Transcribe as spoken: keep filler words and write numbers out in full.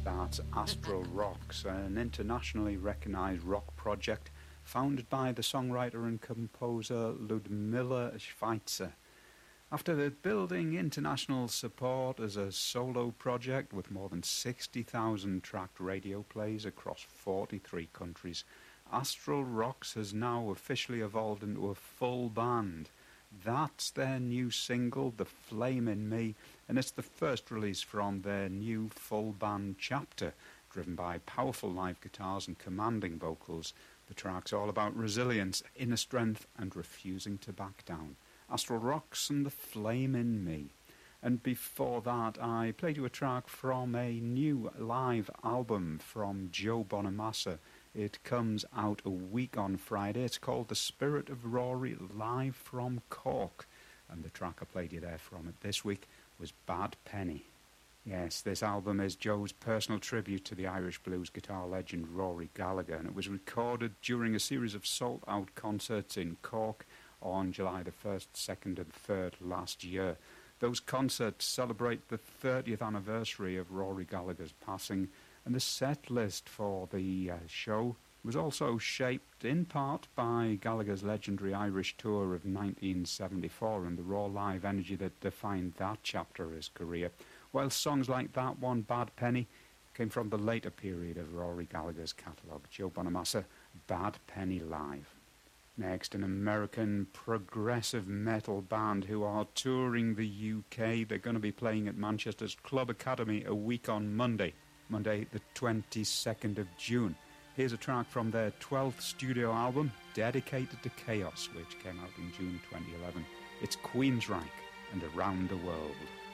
That's Astral Rocks, an internationally recognised rock project founded by the songwriter and composer Ludmilla Schweitzer. After building international support as a solo project with more than sixty thousand tracked radio plays across forty-three countries, Astral Rocks has now officially evolved into a full band. That's their new single, The Flame in Me, and it's the first release from their new full band chapter, driven by powerful live guitars and commanding vocals. The track's all about resilience, inner strength, and refusing to back down. Astral Rocks and The Flame in Me. And before that, I played you a track from a new live album from Joe Bonamassa. It comes out a week on Friday. It's called The Spirit of Rory, live from Cork. And the track I played you there from it this week was Bad Penny. Yes, this album is Joe's personal tribute to the Irish blues guitar legend Rory Gallagher, and it was recorded during a series of sold-out concerts in Cork on July the first, second and third last year. Those concerts celebrate the thirtieth anniversary of Rory Gallagher's passing, and the set list for the uh, show was also shaped in part by Gallagher's legendary Irish tour of nineteen seventy-four and the raw live energy that defined that chapter of his career, while songs like that one, Bad Penny, came from the later period of Rory Gallagher's catalogue. Joe Bonamassa, Bad Penny Live. Next, an American progressive metal band who are touring the U K. They're going to be playing at Manchester's Club Academy a week on Monday, Monday the twenty-second of June. Here's a track from their twelfth studio album, Dedicated to Chaos, which came out in June twenty eleven. It's Queensryche and Around the World.